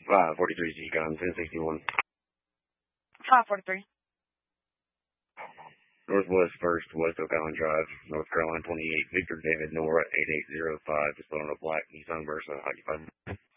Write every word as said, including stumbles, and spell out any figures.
five forty-three G-Con, ten sixty-one. five forty-three. Northwest First, West Oak Island Drive, North Carolina twenty-eight, Victor David Nora eight eight zero five, just on a black Nissan Versa, occupied.